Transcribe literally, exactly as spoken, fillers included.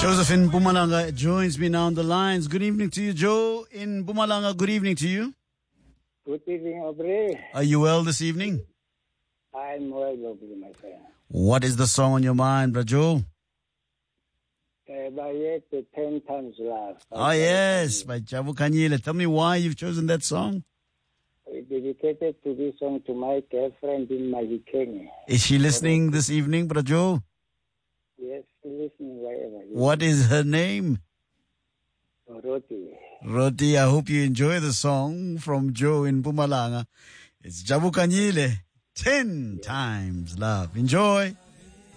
Joseph in Mpumalanga joins me now on the lines. Good evening to you, Joe in Mpumalanga. Good evening to you. Good evening, Aubrey. Are you well this evening? I'm well, Aubrey, my friend. What is the song on your mind, bro, Joe? Uh, by yet, the ten times love. Oh, yes, by Jabu Kanyile. Tell me why you've chosen that song. I dedicated to this song to my girlfriend in Mahikenge. Is she listening this evening, bro, Joe? Yes, listening wherever. What is her name? Roti. Roti, I hope you enjoy the song from Joe in Mpumalanga. It's Jabu Kanyile, ten times love. Enjoy.